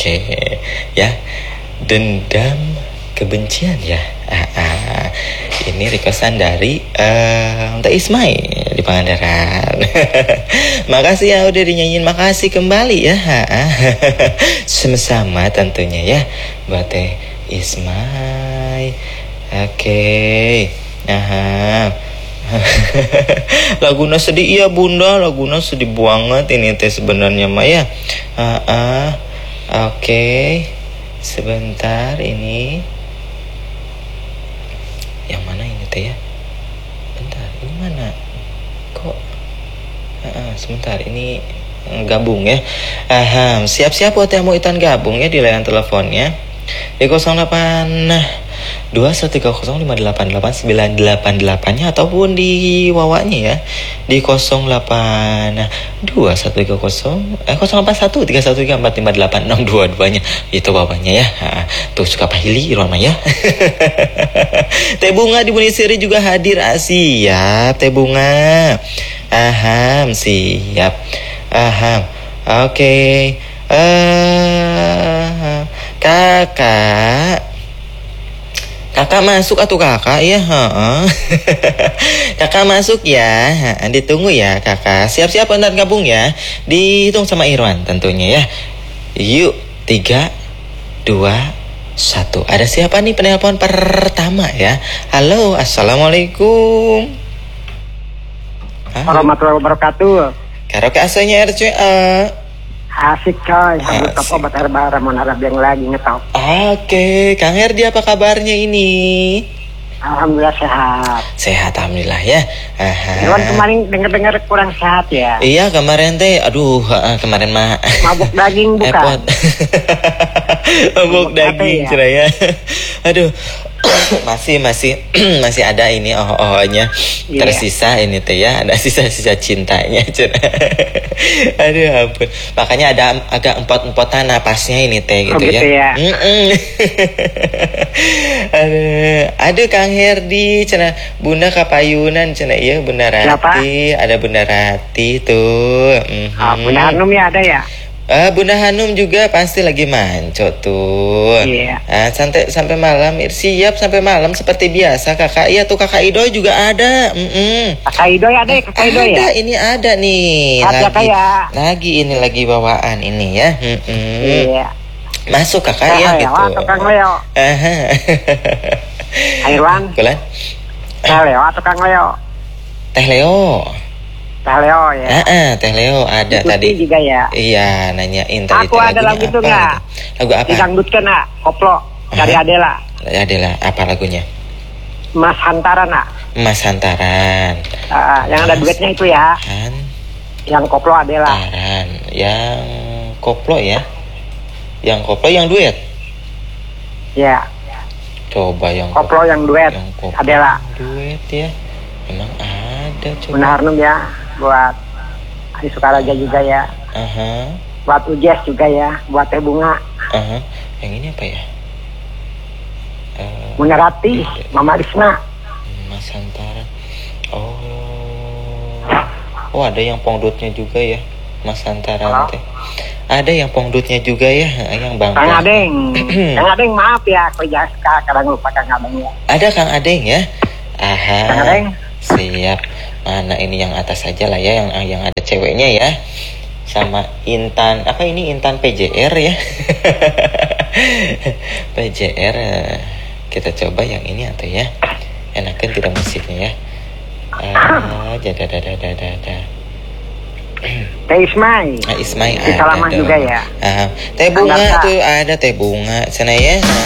Oke, ya. Dendam kebencian ya. Ini requestan dari Teh Ismai di Pangandaran. Makasih ya udah dinyanyiin, makasih kembali ya. Sama-sama tentunya ya buat Teh Ismai. Oke. Laguna sedih iya bunda, laguna sedih banget ini teh sebenarnya Maya. Oke. Sebentar ini. Yang mana ini teh ya? Bentar, ini mana? Kok? Sebentar, ini gabung ya. Siap-siap buat yang mau ikutan gabung ya di layanan teleponnya. Di 082130588988-nya ataupun di wawanya ya di 088131345862-nya itu wawanya ya. Tuh suka pahili Irwan ya. Teh Bunga di Bunisiri juga hadir. Siap Teh Bunga. Siap. Oke. Kakak masuk atau kakak ya? Kakak masuk ya. Ditunggu ya kakak. Siap-siap ntar gabung ya. Dihitung sama Irwan tentunya ya. Yuk 3, 2, 1. Ada siapa nih penelpon pertama ya? Halo, assalamualaikum. Warahmatullahi wabarakatuh. Karaoke aslinya RCA. Asik coy, sambil top obat herbal Ramon Arab yang lagi ngetop. Oke, Kang Herdi apa kabarnya ini? Alhamdulillah sehat. Sehat alhamdulillah ya. Irwan kemarin dengar kurang sehat ya. Iya kemarin teh, aduh kemarin mah mabuk daging bukan? Mabuk daging ceraya. Aduh. masih ada ini nya tersisa ini teh ya, ada sisa-sisa cintanya. Aduh ampun, makanya ada agak empot-empotan napasnya ini teh gitu ya. Aduh Kang Herdi cenah Bunda kapayunan cenah iya Bunda Rati. Ada Bunda Rati tuh. Bunda Hanum ya ada ya. Bunda Hanum juga pasti lagi manco tuh. Iya. Sampai malam, siap sampai malam seperti biasa. Kakak iya tuh Kakak Idoy juga ada. Kakak Idoy ada ya, Kakak Idoy ya. Ini ada nih. Lagi ini lagi bawaan ini ya. Iya. Masuk Kakak ya gitu. Tukang Leo. Irwan. Kulan. Teh Leo atau Kang Leo? Teh Leo. Teh Leo ya. Teh Leo ada tadi juga ya. Iya, nanyain tadi. Aku ada lagu itu enggak? Lagu apa? Didangdutkan nak, koplo dari Adela. Adela, apa lagunya? Mas Hantaran nak. Mas Hantaran. Yang ada duetnya itu ya. Yang koplo Adela. Hantaran. Yang koplo ya. Yang koplo yang duet. Ya. Coba yang koplo yang duet. Yang Adela. Duet ya. Memang ada coba. Bunda Hanum ya. Buat Adi Sukaraja juga ya. Buat Ujes juga ya. Buat Teh Bunga. Yang ini apa ya? Bunda Rati, Mama Risna. Mas Hantaran. Oh ada yang pongdutnya juga ya, Mas Hantaran teh. Ada yang pongdutnya juga ya, yang Bang. Kang Adeng. Kang Adeng maaf ya, aku kadang lupa Kang Adeng ya. Ada Kang Adeng ya. Kang Adeng. Siap. Mana ini yang atas aja lah ya, yang ada ceweknya ya. Sama Intan, apa ini Intan PJR ya. PJR. Kita coba yang ini atau ya. Enakan tidak musiknya ya. Teh Ismai. Ismai ada. Salamah juga ya. Teh Bunga tuh ada Teh Bunga. Sana ya.